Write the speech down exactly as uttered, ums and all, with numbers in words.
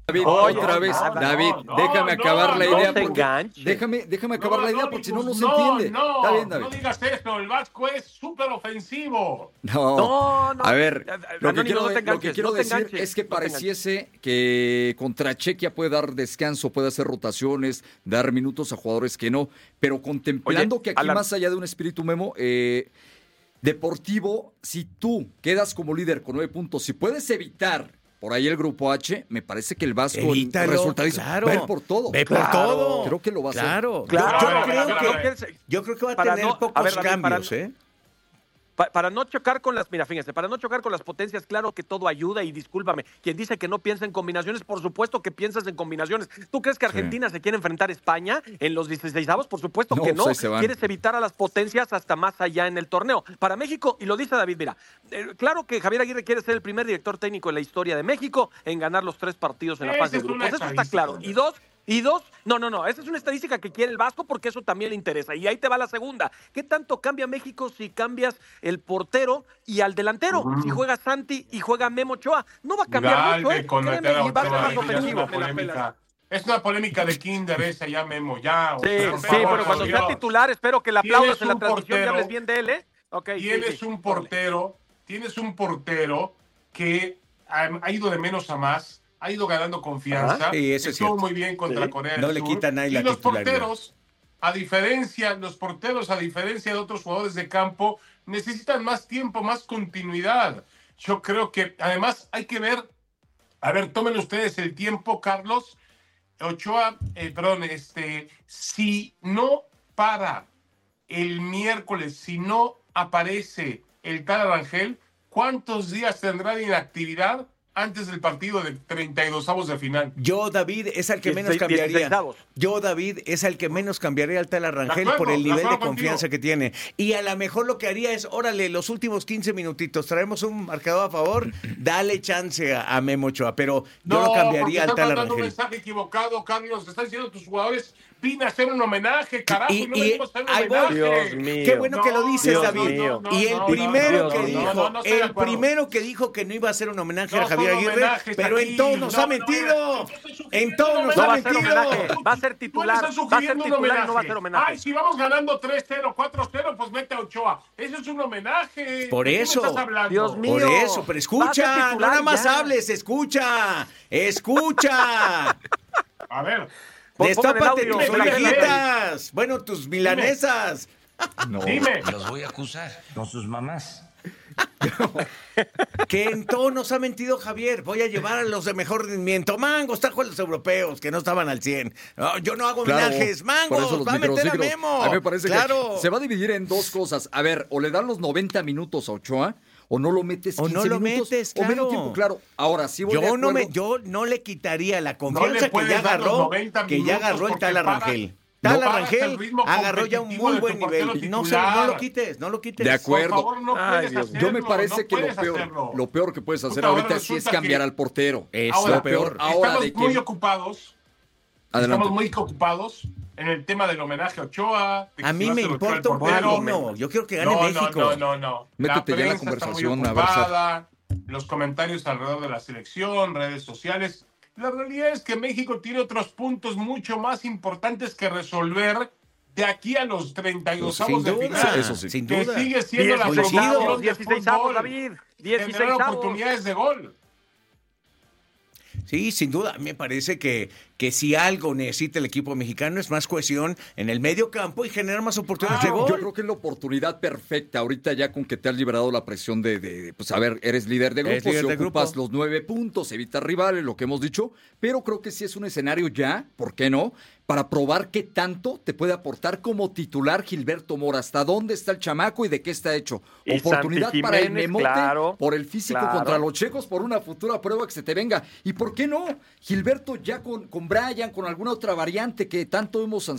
David, Oye, otra vez, nada, David, no, déjame no, acabar no, la no idea. te porque- enganches. déjame, déjame acabar la idea porque si no, no se no, entiende. No, Está bien, David. no digas esto, el Vasco es súper ofensivo. No, No, no. a ver, lo que Anónimo, quiero, no te de- lo que enganches, quiero no te decir enganches, es que no te enganches. pareciese que contra Chequia puede dar descanso, puede hacer rotaciones, dar minutos a jugadores que no, pero contemplando Oye, que aquí Alan. más allá de un espíritu Memo, eh, deportivo, si tú quedas como líder con nueve puntos, si puedes evitar por ahí el grupo H, me parece que el Vasco Evítalo, resultadizo, claro. va a ir por todo. Ve por Claro. todo. Creo que lo va a hacer. Claro. Claro, Yo, a ver, yo creo a ver, que, a ver. que- yo creo que va a Para tener no- a pocos ver, David, para cambios, no- ¿eh? Pa- para no chocar con las, mira, fíjense, para no chocar con las potencias, claro que todo ayuda y discúlpame, quien dice que no piensa en combinaciones, por supuesto que piensas en combinaciones. ¿Tú crees que Argentina se quiere enfrentar a España en los dieciseisavos? Por supuesto No, que pues no. ahí se van. Quieres evitar a las potencias hasta más allá en el torneo. Para México, y lo dice David, mira, eh, claro que Javier Aguirre quiere ser el primer director técnico en la historia de México en ganar los tres partidos en la Esa fase de es una grupos. Eso está estadística. claro. Y dos, Y dos, no, no, no, esa es una estadística que quiere el Vasco porque eso también le interesa. Y ahí te va la segunda. ¿Qué tanto cambia México si cambias el portero y al delantero? Uh-huh. Si juega Santi y juega Memo Ochoa. No va a cambiar Galde mucho, ¿eh? con Créeme, meter a y va a ser Ochoa, más eso ya es ofensivo. una polémica. Es una polémica de Kinder esa, ya Memo, ya. Sí, por sí, favor, pero por cuando sea Dios. titular, espero que le aplaudas Tienes en la un transmisión y portero, hables bien de él, ¿eh? Ok, sí, Tienes sí. un portero, tienes un portero que ha, ha ido de menos a más, ha ido ganando confianza. Ajá, sí, eso es estuvo cierto. muy bien contra Sí. Corea del No le Sur. quita a nadie y la los titularidad. porteros, a diferencia, los porteros, a diferencia de otros jugadores de campo, necesitan más tiempo, más continuidad. Yo creo que además hay que ver, a ver, tomen ustedes el tiempo, Carlos. Ochoa, eh, perdón, este, si no para el miércoles, si no aparece el tal Arangel, ¿cuántos días tendrá de inactividad antes del partido de treinta y dos avos de final? Yo, David, es al que menos dieciséis cambiaría. dieciseisavos. Yo, David, es al que menos cambiaría al tal Arangel De acuerdo, por el de nivel de acuerdo confianza contigo. que tiene. Y a lo mejor lo que haría es, órale, los últimos quince minutitos, traemos un marcador a favor, dale chance a, a Memo Ochoa, pero yo lo porque cambiaría al estás tal mandando un Arangel. mensaje equivocado, Carlos. Están diciendo tus jugadores, vine a hacer un homenaje, carajo, Y- y, no y- venimos a hacer un ahí voy. homenaje. Dios mío. Qué bueno que lo dices, Dios David. mío. y el no, primero no, que no, dijo, no, no estoy de el acuerdo. primero que dijo que no iba a hacer un homenaje No a Javier son Aguirre, homenajes pero aquí, en todo nos no, ha no, mentido. no, no, En todo nos No ha va a ser mentido. homenaje, va a ser titular, Tú estás va a ser sugiriendo un titular y no va a homenaje. ser homenaje. Ay, si vamos ganando tres cero, cuatro cero, pues mete a Ochoa. Eso es un homenaje. Por ¿De qué me eso. estás hablando? Dios mío. Por eso, pero Va a ser escucha, no titular nada y más ya. hables, escucha, escucha. A ver, Pon- Destápate pongan el tus audio, Dime, orejitas. Bueno, tus milanesas. No. dime. Los voy a acusar con sus mamás. Que en todo nos ha mentido Javier. Voy a llevar a los de mejor rendimiento. Mangos, trajo a los europeos que no estaban al cien. No, yo no hago Claro, homenajes. por Mangos, eso los va a meter a microciclos. Memo. A mí me parece claro. que se va a dividir en dos cosas. A ver, o le dan los noventa minutos a Ochoa, o no lo metes O quince no lo minutos, metes, o menos claro. tiempo, claro. Ahora sí voy de Yo no, me, acuerdo. yo no le quitaría la No confianza le que puedes ya dar los agarró, noventa que ya minutos agarró el porque tal paras- Arangel. no Tal paras Arangel el ritmo agarró ya un competitivo muy de tu buen nivel. portero No, se, no titular. lo quites, no lo quites. De acuerdo. Por favor, no Ay, puedes Dios. hacerlo. Yo me parece no que lo puedes peor, hacerlo. lo peor que puedes hacer Puta, ahora ahorita sí es resulta cambiar que- al portero. Es Ahora, lo peor. Ahora estamos de que- muy ocupados. Adelante. Estamos muy ocupados en el tema del homenaje a Ochoa. de que A si mí va a me ser Ochoa el importa un portero. comino. Yo quiero que gane no, México. No, no, no, no. Métete ya en la prensa está muy conversación, a ver, Sar. ocupada, los comentarios alrededor de la selección, redes sociales. La realidad es que México tiene otros puntos mucho más importantes que resolver de aquí a los treinta y dos Sin avos de duda, final. Eso sí. sin Que duda. sigue siendo la Coincido. promoción del dieciseisavos, fútbol. David. Generar dieciseisavos. oportunidades de gol. Sí, sin duda. Me parece que, que si algo necesita el equipo mexicano es más cohesión en el medio campo y generar más oportunidades de Yo gol. creo que es la oportunidad perfecta ahorita ya con que te has liberado la presión de, de- de, pues a ver, eres líder de Eres grupo, líder si de ocupas grupo. los nueve puntos, evitas rivales, lo que hemos dicho, pero creo que sí es un escenario ya, ¿por qué no? Para probar qué tanto te puede aportar como titular Gilberto Mora, hasta dónde está el chamaco y de qué está hecho. Y Oportunidad Santi para el Jiménez, memote, claro, por el físico claro. contra los checos, por una futura prueba que se te venga. ¿Y por qué no? Gilberto ya con, con Brian, con alguna otra variante que tanto hemos